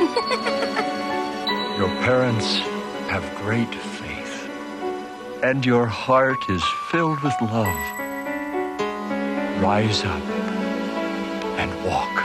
Your parents have great faith, and your heart is filled with love. Rise up and walk.